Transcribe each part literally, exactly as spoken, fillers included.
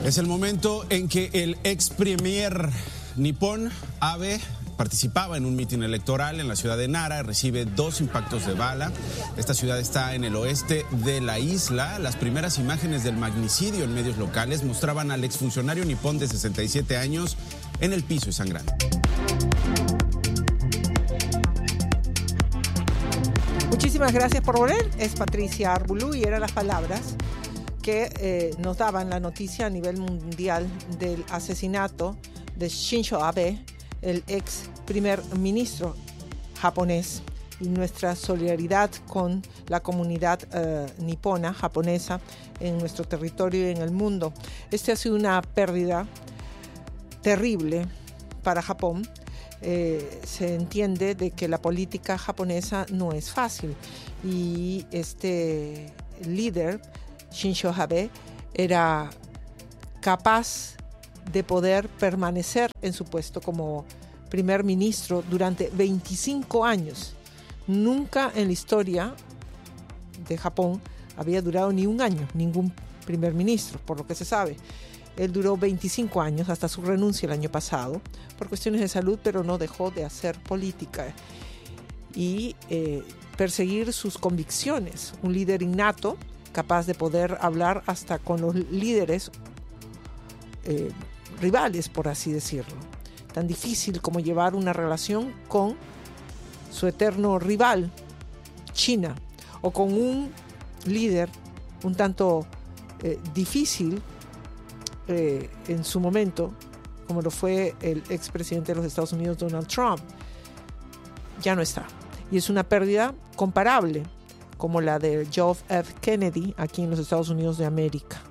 Es el momento en que el ex premier nipón, Abe, participaba en un mitin electoral en la ciudad de Nara, recibe dos impactos de bala. Esta ciudad está en el oeste de la isla. Las primeras imágenes del magnicidio en medios locales mostraban al exfuncionario nipón de sesenta y siete años en el piso y sangrando. Muchísimas gracias por volver. Es Patricia Arbulú y eran las palabras que eh, nos daban la noticia a nivel mundial del asesinato de Shinzo Abe, el ex primer ministro japonés, y nuestra solidaridad con la comunidad eh, nipona, japonesa, en nuestro territorio y en el mundo. Este ha sido una pérdida terrible para Japón. Eh, se entiende de que la política japonesa no es fácil y este líder, Shinzo Abe, era capaz de poder permanecer en su puesto como primer ministro durante veinticinco años. Nunca en la historia de Japón había durado ni un año ningún primer ministro, por lo que se sabe. Él duró veinticinco años hasta su renuncia el año pasado por cuestiones de salud, pero no dejó de hacer política y eh, perseguir sus convicciones. Un líder innato, capaz de poder hablar hasta con los líderes eh, rivales, por así decirlo. Tan difícil como llevar una relación con su eterno rival, China, o con un líder un tanto eh, difícil eh, en su momento, como lo fue el expresidente de los Estados Unidos, Donald Trump. Ya no está. Y es una pérdida comparable como la de John F. Kennedy aquí en los Estados Unidos de América.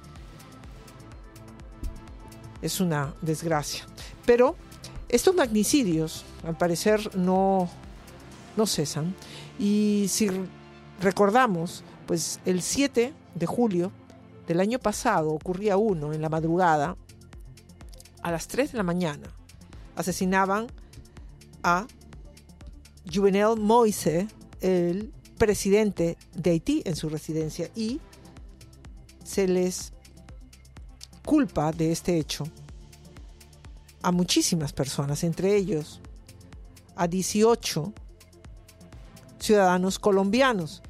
Es una desgracia. Pero estos magnicidios, al parecer, no, no cesan. Y si recordamos, pues el siete de julio del año pasado ocurría uno en la madrugada, a las tres de la mañana. Asesinaban a Jovenel Moïse, el presidente de Haití, en su residencia, y se les culpa de este hecho a muchísimas personas, entre ellos a dieciocho ciudadanos colombianos.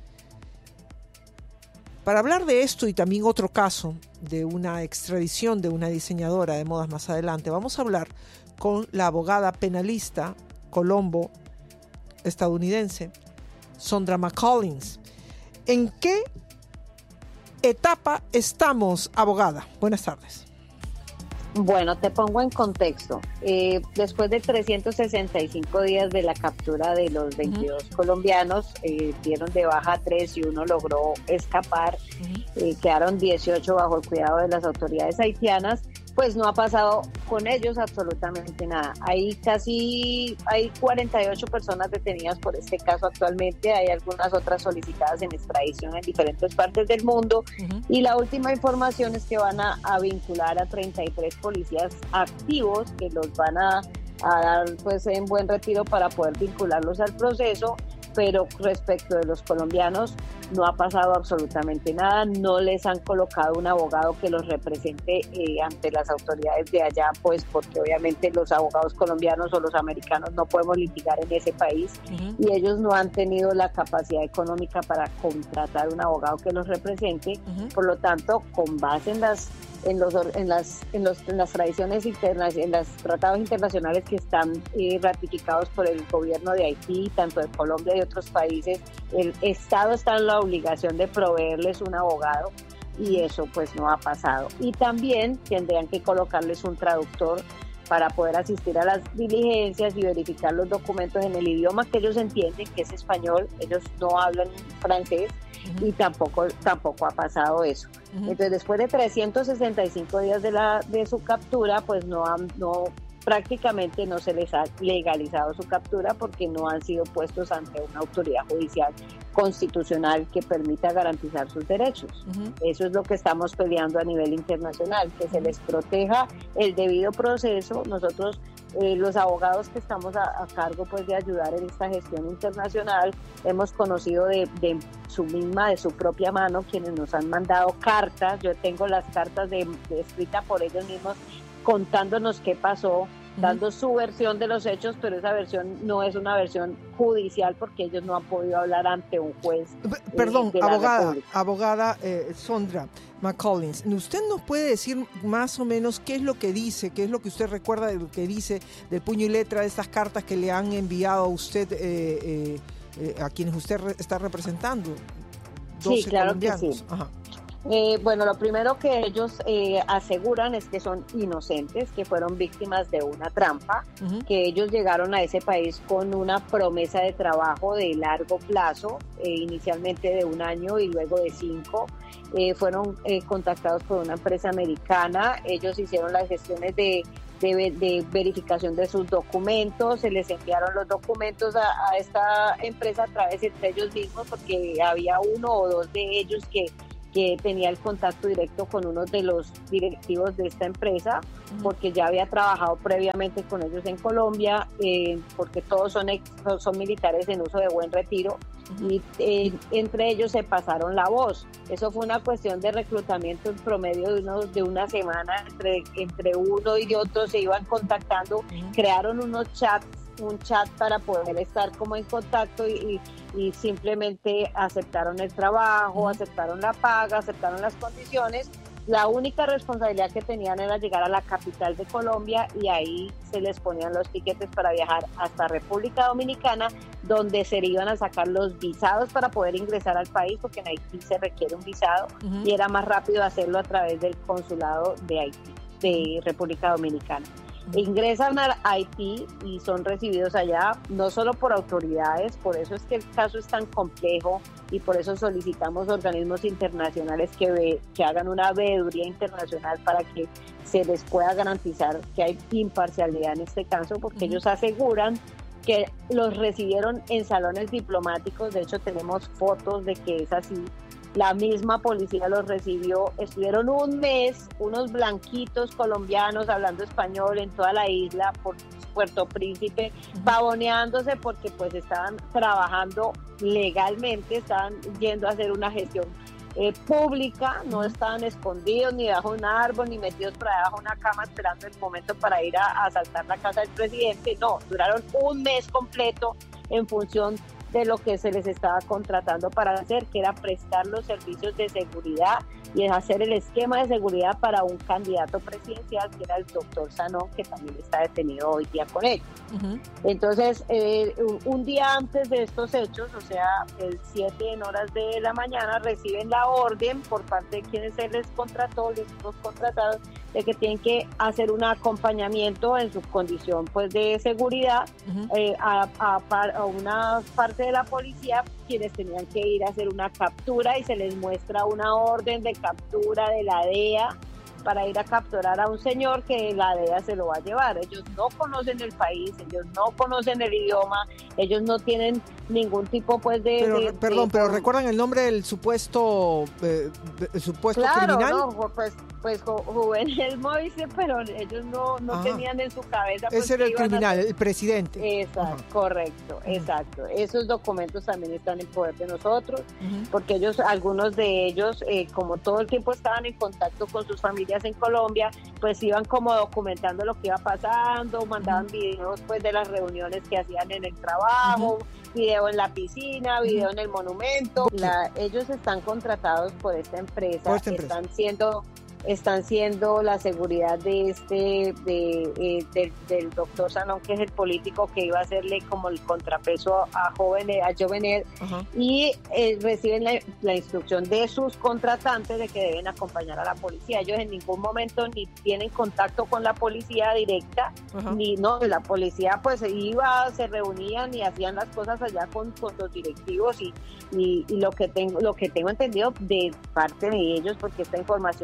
Para hablar de esto y también otro caso de una extradición de una diseñadora de modas más adelante, vamos a hablar con la abogada penalista colombo estadounidense Sondra McCollins. ¿En qué etapa estamos, abogada? Buenas tardes. Bueno, te pongo en contexto. Eh, después de trescientos sesenta y cinco días de la captura de los veintidós uh-huh. colombianos, eh, dieron de baja tres y uno logró escapar. Uh-huh. Eh, quedaron dieciocho bajo el cuidado de las autoridades haitianas. Pues no ha pasado con ellos absolutamente nada. Hay casi, hay cuarenta y ocho personas detenidas por este caso actualmente. Hay algunas otras solicitadas en extradición en diferentes partes del mundo. Uh-huh. Y la última información es que van a, a vincular a treinta y tres policías activos que los van a, a dar pues en buen retiro para poder vincularlos al proceso. Pero respecto de los colombianos no ha pasado absolutamente nada, no les han colocado un abogado que los represente eh, ante las autoridades de allá, pues porque obviamente los abogados colombianos o los americanos no podemos litigar en ese país. Uh-huh. Y ellos no han tenido la capacidad económica para contratar un abogado que los represente. Uh-huh. Por lo tanto, con base en las en los en las en los en las tradiciones internas, en los tratados internacionales que están eh, ratificados por el gobierno de Haití, tanto de Colombia y de otros países, el Estado está en la obligación de proveerles un abogado y eso pues no ha pasado. Y también tendrían que colocarles un traductor para poder asistir a las diligencias y verificar los documentos en el idioma que ellos entienden, que es español. Ellos no hablan francés. Uh-huh. Y tampoco tampoco ha pasado eso. Uh-huh. Entonces, después de trescientos sesenta y cinco días de la de su captura, pues no han, no prácticamente no se les ha legalizado su captura porque no han sido puestos ante una autoridad judicial constitucional que permita garantizar sus derechos. Uh-huh. Eso es lo que estamos peleando a nivel internacional, que se les proteja el debido proceso. Nosotros, eh, los abogados que estamos a, a cargo pues de ayudar en esta gestión internacional, hemos conocido de, de su misma, de su propia mano, quienes nos han mandado cartas. Yo tengo las cartas de, de escritas por ellos mismos contándonos qué pasó, dando uh-huh. su versión de los hechos, pero esa versión no es una versión judicial porque ellos no han podido hablar ante un juez. Perdón, eh, de la abogada, República. abogada eh, Sondra McCollins, ¿usted nos puede decir más o menos qué es lo que dice, qué es lo que usted recuerda de lo que dice del puño y letra de estas cartas que le han enviado a usted, eh, eh, eh, a quienes usted re- está representando? Sí, claro colombianos. Que sí. Ajá. Eh, bueno, lo primero que ellos eh, aseguran es que son inocentes, que fueron víctimas de una trampa, uh-huh. que ellos llegaron a ese país con una promesa de trabajo de largo plazo, eh, inicialmente de un año y luego de cinco. Eh, fueron eh, contactados por una empresa americana, ellos hicieron las gestiones de, de, de verificación de sus documentos, se les enviaron los documentos a, a esta empresa a través de ellos mismos porque había uno o dos de ellos que que tenía el contacto directo con uno de los directivos de esta empresa, porque ya había trabajado previamente con ellos en Colombia, eh, porque todos son, ex, son militares en uso de buen retiro, y eh, entre ellos se pasaron la voz. Eso fue una cuestión de reclutamiento en promedio de, unos, de una semana, entre, entre uno y otro se iban contactando, uh-huh. crearon unos chats, un chat para poder estar como en contacto y, y, y simplemente aceptaron el trabajo, aceptaron la paga, aceptaron las condiciones. La única responsabilidad que tenían era llegar a la capital de Colombia y ahí se les ponían los tiquetes para viajar hasta República Dominicana, donde se iban a sacar los visados para poder ingresar al país, porque en Haití se requiere un visado, uh-huh. y era más rápido hacerlo a través del consulado de Haití, de República Dominicana. Ingresan a Haití y son recibidos allá no solo por autoridades, por eso es que el caso es tan complejo y por eso solicitamos organismos internacionales que, ve, que hagan una veeduría internacional para que se les pueda garantizar que hay imparcialidad en este caso, porque uh-huh. ellos aseguran que los recibieron en salones diplomáticos. De hecho tenemos fotos de que es así. La misma policía los recibió, estuvieron un mes, unos blanquitos colombianos hablando español en toda la isla, por Puerto Príncipe, pavoneándose porque pues estaban trabajando legalmente, estaban yendo a hacer una gestión eh, pública, no estaban escondidos ni bajo un árbol, ni metidos por debajo de una cama esperando el momento para ir a, a asaltar la casa del presidente. No, duraron un mes completo en función de lo que se les estaba contratando para hacer, que era prestar los servicios de seguridad y hacer el esquema de seguridad para un candidato presidencial, que era el doctor Sanón, que también está detenido hoy día con ellos. Uh-huh. Entonces, eh, un día antes de estos hechos, o sea, el siete en horas de la mañana, reciben la orden por parte de quienes se les contrató, los contratados, de que tienen que hacer un acompañamiento en su condición pues de seguridad, uh-huh. eh, a, a, a una parte de la policía, quienes tenían que ir a hacer una captura y se les muestra una orden de captura de la D E A para ir a capturar a un señor que la D E A se lo va a llevar. Ellos no conocen el país, ellos no conocen el idioma, ellos no tienen ningún tipo pues de... Pero, de perdón, de, pero de, ¿recuerdan el nombre del supuesto, eh, el supuesto claro, criminal? No, pues, pues Juvenel Moise, pero ellos no, no tenían en su cabeza... Pues, ese era el criminal, el presidente. Exacto, Ajá. correcto, Ajá. exacto. Esos documentos también están en poder de nosotros, uh-huh. porque ellos, algunos de ellos, eh, como todo el tiempo estaban en contacto con sus familias en Colombia, pues iban como documentando lo que iba pasando, mandaban uh-huh. videos pues de las reuniones que hacían en el trabajo, uh-huh. video en la piscina, video uh-huh. en el monumento. La, ellos están contratados por esta empresa, por esta empresa. están siendo... están siendo la seguridad de este de, eh, de, del doctor Sanón, que es el político que iba a hacerle como el contrapeso a Jovenel, a Jovenel, uh-huh. y eh, reciben la, la instrucción de sus contratantes de que deben acompañar a la policía. Ellos en ningún momento ni tienen contacto con la policía directa, uh-huh. ni no, la policía pues iba, se reunían y hacían las cosas allá con, con los directivos y, y, y lo que tengo lo que tengo entendido de parte de ellos, porque esta información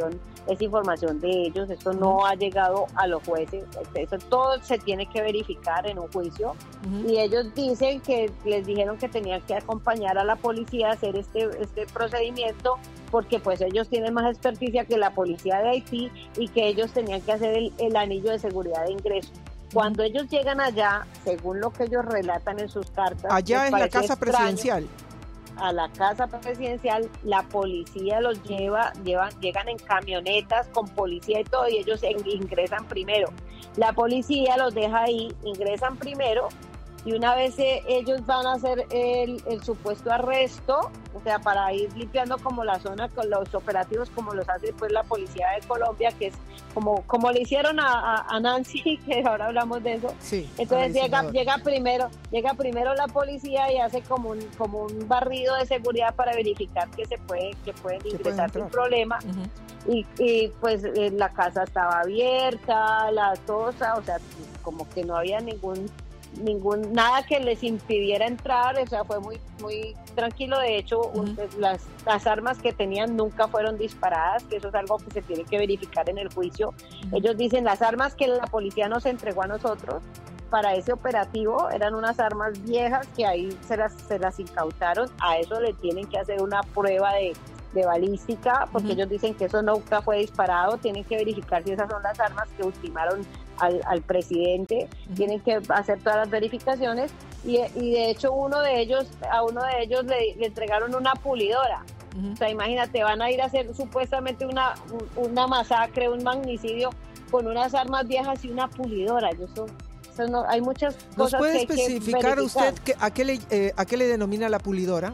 es información de ellos, esto no ha llegado a los jueces, eso todo se tiene que verificar en un juicio, uh-huh. y ellos dicen que les dijeron que tenían que acompañar a la policía a hacer este, este procedimiento, porque pues ellos tienen más experticia que la policía de Haití y que ellos tenían que hacer el, el anillo de seguridad de ingreso. Cuando uh-huh. ellos llegan allá, según lo que ellos relatan en sus cartas, allá en la casa extraño, presidencial. A la casa presidencial, la policía los lleva, llevan, llegan en camionetas con policía y todo, y ellos ingresan primero. La policía los deja ahí, ingresan primero, y una vez eh, ellos van a hacer el, el supuesto arresto, o sea, para ir limpiando como la zona con los operativos, como los hace pues la policía de Colombia, que es como, como le hicieron a, a, a Nancy, que ahora hablamos de eso. Sí, entonces llega, llega primero, llega primero la policía y hace como un, como un barrido de seguridad para verificar que se puede, que pueden ingresar sin problema. Uh-huh. Y, y pues eh, la casa estaba abierta, la cosa, o sea, como que no había ningún ningún nada que les impidiera entrar, o sea, fue muy muy tranquilo. De hecho, uh-huh. un, las, las armas que tenían nunca fueron disparadas, que eso es algo que se tiene que verificar en el juicio. Uh-huh. Ellos dicen, las armas que la policía nos entregó a nosotros para ese operativo eran unas armas viejas que ahí se las, se las incautaron. A eso le tienen que hacer una prueba de de balística, porque uh-huh. ellos dicen que eso nunca fue disparado, tienen que verificar si esas son las armas que ultimaron al, al presidente, uh-huh. tienen que hacer todas las verificaciones, y, y de hecho uno de ellos, a uno de ellos le, le entregaron una pulidora, uh-huh. o sea, imagínate, van a ir a hacer supuestamente una, una masacre, un magnicidio con unas armas viejas y una pulidora. Yo so, so no, hay muchas cosas. ¿Nos puede que especificar que usted que, a, qué le, eh, a qué le denomina la pulidora?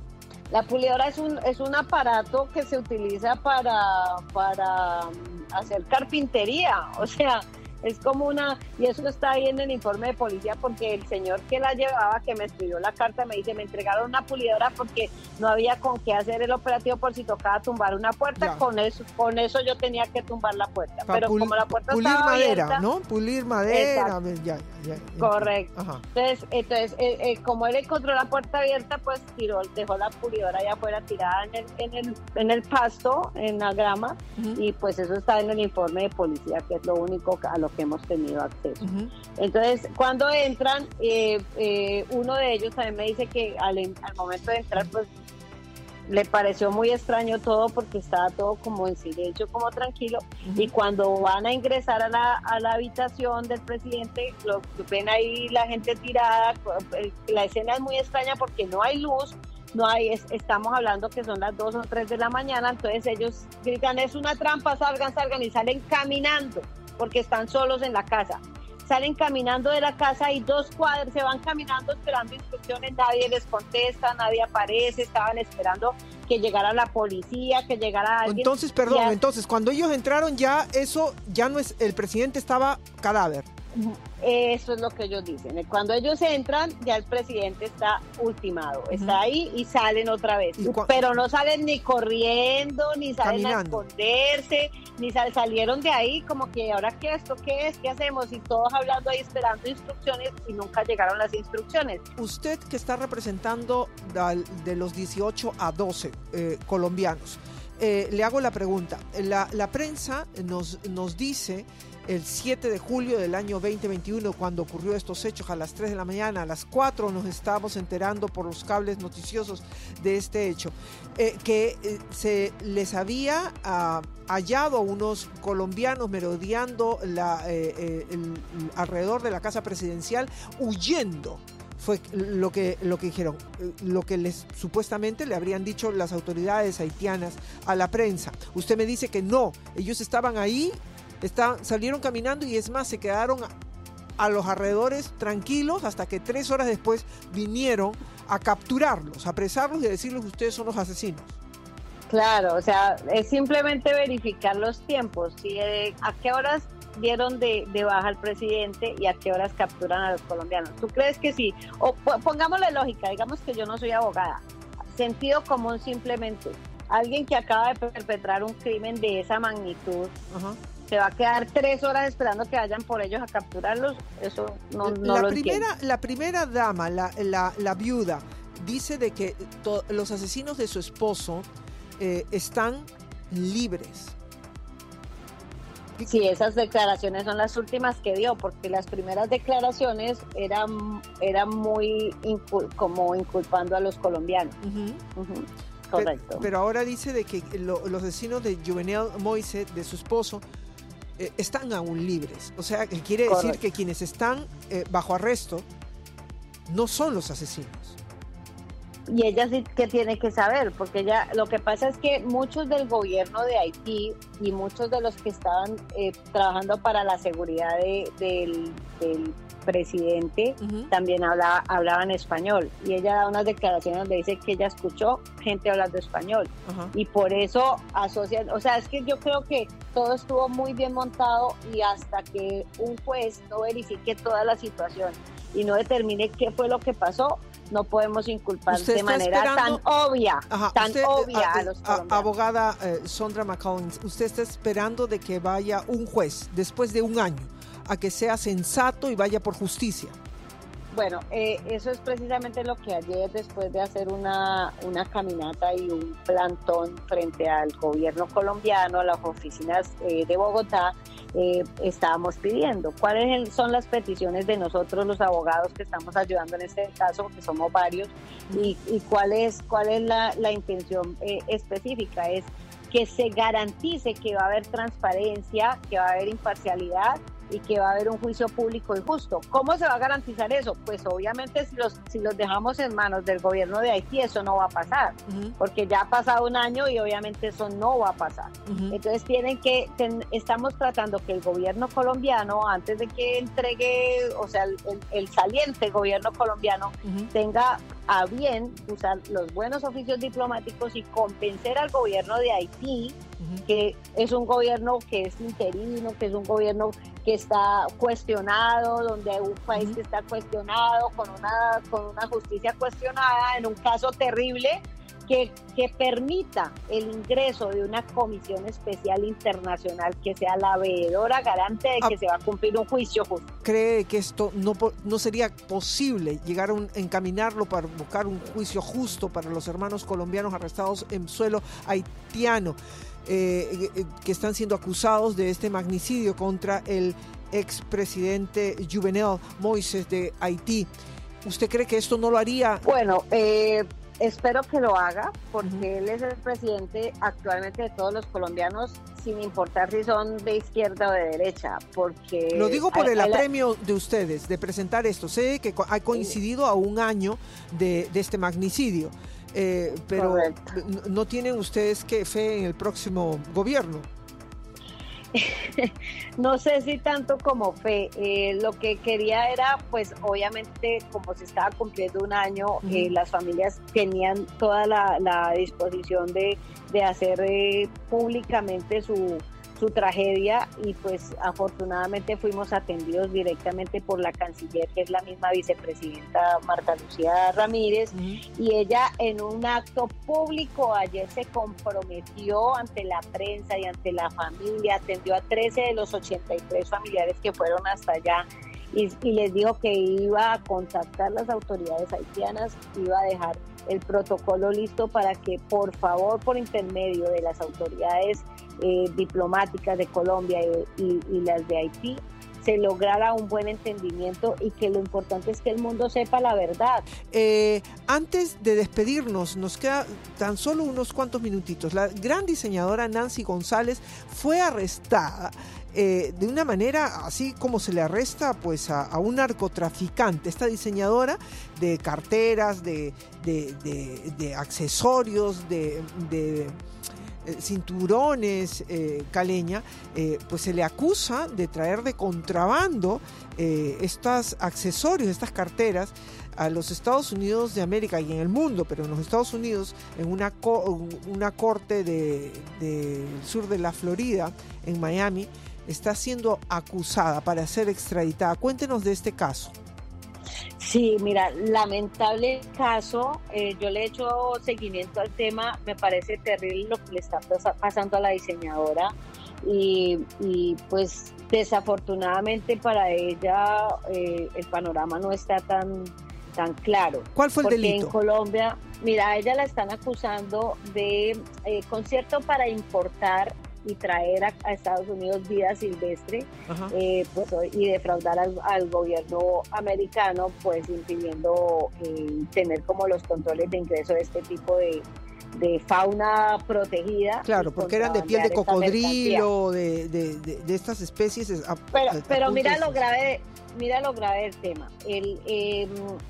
La pulidora es un es un aparato que se utiliza para, para hacer carpintería, o sea, es como una, y eso está ahí en el informe de policía, porque el señor que la llevaba, que me escribió la carta, me dice, me entregaron una pulidora porque no había con qué hacer el operativo por si tocaba tumbar una puerta, ya. con eso con eso yo tenía que tumbar la puerta, pa pero como la puerta pulir estaba madera, abierta, ¿no? Pulir madera, ya, ya, ya, correcto. Ajá. Entonces, entonces eh, eh, como él encontró la puerta abierta, pues tiró, dejó la pulidora allá afuera tirada en el, en el, en el pasto, en la grama, uh-huh. y pues eso está en el informe de policía, que es lo único a lo que hemos tenido acceso. Uh-huh. Entonces, cuando entran, eh, eh, uno de ellos también me dice que al, al momento de entrar, pues le pareció muy extraño todo, porque estaba todo como en silencio, como tranquilo, uh-huh. y cuando van a ingresar a la, a la habitación del presidente, lo ven ahí la gente tirada, la escena es muy extraña porque no hay luz, no hay, es, estamos hablando que son las dos o tres de la mañana, entonces ellos gritan, es una trampa, salgan, salgan, y salen caminando, porque están solos en la casa. Salen caminando de la casa y dos cuadras, se van caminando esperando instrucciones, nadie les contesta, nadie aparece, estaban esperando que llegara la policía, que llegara alguien. Entonces, perdón, ya, entonces cuando ellos entraron ya eso, ya no es, el presidente estaba cadáver. Eso es lo que ellos dicen. Cuando ellos entran, ya el presidente está ultimado, uh-huh. está ahí y salen otra vez. Pero no salen ni corriendo, ni salen caminando a esconderse, ni sal, salieron de ahí como que, ¿ahora qué esto? ¿Qué es? ¿Qué hacemos? Y todos hablando ahí, esperando instrucciones, y nunca llegaron las instrucciones. Usted, que está representando de, de los dieciocho a doce eh, colombianos, eh, le hago la pregunta. La, la prensa nos, nos dice el siete de julio del año veinte veintiuno, cuando ocurrió estos hechos, a las tres de la mañana, a las cuatro nos estábamos enterando por los cables noticiosos de este hecho, eh, que eh, se les había uh, hallado a unos colombianos merodeando la, eh, eh, el, el, alrededor de la casa presidencial, huyendo. Fue lo que, lo que dijeron, lo que les supuestamente le habrían dicho las autoridades haitianas a la prensa. Usted me dice que no, ellos estaban ahí, estaban, salieron caminando, y es más, se quedaron a, a los alrededores tranquilos hasta que tres horas después vinieron a capturarlos, a apresarlos y a decirles, ustedes son los asesinos. Claro, o sea, es simplemente verificar los tiempos, ¿sí? ¿A qué horas dieron de, de baja al presidente y a qué horas capturan a los colombianos? ¿Tú crees que sí? O pongámosle lógica, digamos que yo no soy abogada, sentido común simplemente, alguien que acaba de perpetrar un crimen de esa magnitud, uh-huh. se va a quedar tres horas esperando que vayan por ellos a capturarlos, eso no, no la lo primera, entiendo. La primera dama, la, la, la viuda, dice de que to, los asesinos de su esposo eh, están libres. Sí, esas declaraciones son las últimas que dio, porque las primeras declaraciones eran, eran muy incul- como inculpando a los colombianos. Uh-huh. Uh-huh. Correcto. Pero, pero ahora dice de que lo, los vecinos de Juvenel Moise, de su esposo, eh, están aún libres. O sea, que quiere decir Correcto. que quienes están eh, bajo arresto no son los asesinos. Y ella sí que tiene que saber, porque ella, lo que pasa es que muchos del gobierno de Haití y muchos de los que estaban eh, trabajando para la seguridad de, del, del presidente uh-huh. también habla, hablaban español, y ella da unas declaraciones donde dice que ella escuchó gente hablando español uh-huh. y por eso asocian, o sea, es que yo creo que todo estuvo muy bien montado, y hasta que un juez no verifique toda la situación y no determine qué fue lo que pasó, no podemos inculpar de manera esperando, tan obvia, Ajá, tan usted, obvia a, a los colombianos. Abogada eh, Sondra McCollins, usted está esperando de que vaya un juez después de un año a que sea sensato y vaya por justicia. Bueno, eh, eso es precisamente lo que ayer, después de hacer una, una caminata y un plantón frente al gobierno colombiano, a las oficinas eh, de Bogotá, eh, estábamos pidiendo. ¿Cuáles son las peticiones de nosotros, los abogados que estamos ayudando en este caso, porque somos varios, y, y cuál es, cuál es la, la intención eh, específica? Es que se garantice que va a haber transparencia, que va a haber imparcialidad y que va a haber un juicio público y justo. ¿Cómo se va a garantizar eso? Pues obviamente si los, si los dejamos en manos del gobierno de Haití, eso no va a pasar, uh-huh. porque ya ha pasado un año y obviamente eso no va a pasar. Uh-huh. Entonces tienen que, ten, estamos tratando que el gobierno colombiano, antes de que entregue, o sea, el, el, el saliente gobierno colombiano, uh-huh. tenga a bien usar los buenos oficios diplomáticos y convencer al gobierno de Haití, uh-huh. que es un gobierno que es interino, que es un gobierno que está cuestionado, donde hay un país uh-huh. que está cuestionado, con una, con una justicia cuestionada, en un caso terrible, que, que permita el ingreso de una comisión especial internacional que sea la veedora garante de que ah, se va a cumplir un juicio justo. ¿Cree que esto no, no sería posible llegar a un, encaminarlo para buscar un juicio justo para los hermanos colombianos arrestados en suelo haitiano, eh, eh, que están siendo acusados de este magnicidio contra el expresidente Juvenel Moise de Haití? ¿Usted cree que esto no lo haría? Bueno, eh... espero que lo haga, porque uh-huh. él es el presidente actualmente de todos los colombianos, sin importar si son de izquierda o de derecha, porque... Lo digo por hay, el hay apremio la... de ustedes, de presentar esto. Sé que ha coincidido a un año de, de este magnicidio, eh, pero Correcto. ¿No tienen ustedes que fe en el próximo gobierno? No sé si tanto como fe, eh, lo que quería era, pues obviamente como se estaba cumpliendo un año, uh-huh. eh, las familias tenían toda la, la disposición de, de hacer eh, públicamente su, su tragedia, y pues afortunadamente fuimos atendidos directamente por la canciller, que es la misma vicepresidenta Marta Lucía Ramírez, uh-huh. y ella en un acto público ayer se comprometió ante la prensa y ante la familia, atendió a trece de los ochenta y tres familiares que fueron hasta allá, y, y les dijo que iba a contactar las autoridades haitianas, iba a dejar el protocolo listo para que por favor, por intermedio de las autoridades eh, diplomáticas de Colombia y, y, y las de Haití, se lograra un buen entendimiento, y que lo importante es que el mundo sepa la verdad. Eh, antes de despedirnos, nos queda tan solo unos cuantos minutitos. La gran diseñadora Nancy González fue arrestada eh, de una manera así como se le arresta pues a, a un narcotraficante. Esta diseñadora de carteras, de, de, de, de accesorios, de... de cinturones, eh, caleña, eh, pues se le acusa de traer de contrabando eh, estos accesorios, estas carteras, a los Estados Unidos de América y en el mundo, pero en los Estados Unidos, en una, co- una corte del de, de sur de la Florida, en Miami, está siendo acusada para ser extraditada. Cuéntenos de este caso. Sí, mira, lamentable caso, eh, yo le he hecho seguimiento al tema, me parece terrible lo que le está pasando a la diseñadora, y, y pues desafortunadamente para ella eh, el panorama no está tan, tan claro. ¿Cuál fue el porque delito? En Colombia, mira, a ella la están acusando de eh, concierto para importar y traer a, a Estados Unidos vida silvestre, eh, pues, y defraudar al, al gobierno americano, pues impidiendo eh, tener como los controles de ingreso de este tipo de, de fauna protegida. Claro, porque eran de piel de cocodrilo, de, de, de, de estas especies. A, pero a, pero a mira lo grave, mira lo grave del tema. El, eh,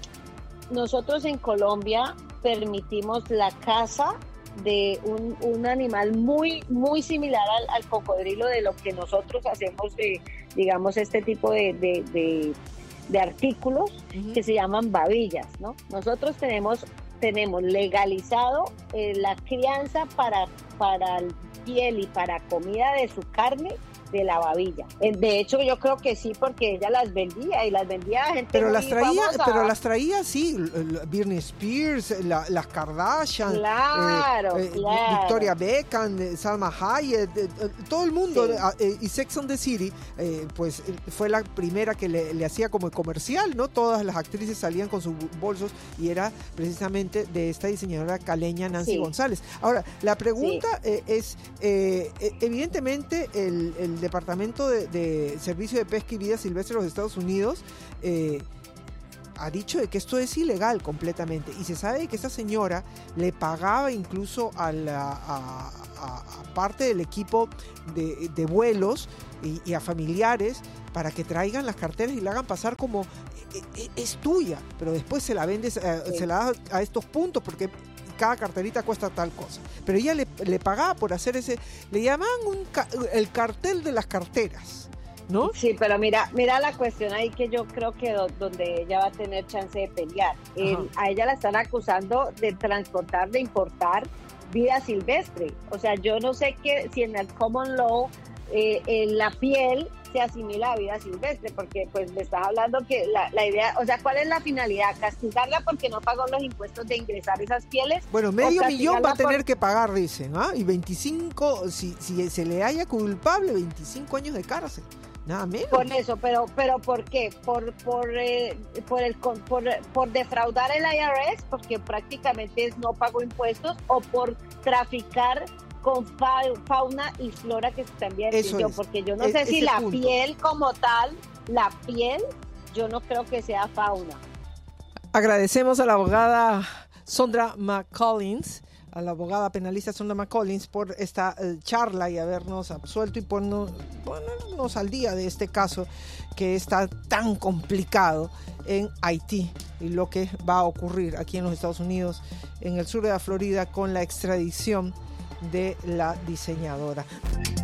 nosotros en Colombia permitimos la caza de un, un animal muy muy similar al, al cocodrilo, de lo que nosotros hacemos, de, digamos, este tipo de, de, de, de artículos uh-huh. que se llaman babillas, ¿no? Nosotros tenemos tenemos legalizado eh, la crianza para, para piel y para comida de su carne de la babilla. De hecho, yo creo que sí, porque ella las vendía y las vendía a gente. Pero las traía, famosa. pero las traía sí, Britney Spears, la, las Kardashian, claro, eh, claro. Eh, Victoria Beckham, Salma Hayek, eh, todo el mundo, sí. eh, y Sex and the City, eh, pues fue la primera que le, le hacía como comercial, ¿no? Todas las actrices salían con sus bolsos y era precisamente de esta diseñadora caleña Nancy sí. González. Ahora, la pregunta sí. eh, es, eh, evidentemente, el, el Departamento de, de Servicio de Pesca y Vida Silvestre de los Estados Unidos eh, ha dicho de que esto es ilegal completamente, y se sabe que esta señora le pagaba incluso a, la, a, a, a parte del equipo de, de vuelos y, y a familiares para que traigan las carteras y la hagan pasar como es, es tuya, pero después se la vendes, eh, sí. se la da a estos puntos porque cada carterita cuesta tal cosa. Pero ella le, le pagaba por hacer ese, le llamaban un ca, el cartel de las carteras, ¿no? Sí, pero mira, mira la cuestión ahí que yo creo que do, donde ella va a tener chance de pelear. El, a ella la están acusando de transportar, de importar vida silvestre. O sea, yo no sé que si en el common law eh, en la piel se asimila a vida silvestre, porque pues me estás hablando que la, la idea, o sea, ¿cuál es la finalidad? ¿Castigarla porque no pagó los impuestos de ingresar esas pieles? Bueno, medio millón va a tener por... que pagar, dicen, ¿ah? Y veinticinco, si, si se le haya culpable, veinticinco años de cárcel. Nada menos. Por eso, pero pero ¿por qué? Por por eh, por el por, por defraudar el I R S, porque prácticamente es no pagó impuestos, o por traficar con fa, fauna y flora que también yo, es. porque yo no es, sé si la punto. piel como tal, la piel, yo no creo que sea fauna. Agradecemos a la abogada Sondra McCollins, a la abogada penalista Sondra McCollins, por esta uh, charla y habernos absuelto y ponernos, ponernos al día de este caso que está tan complicado en Haití y lo que va a ocurrir aquí en los Estados Unidos, en el sur de la Florida, con la extradición de la diseñadora.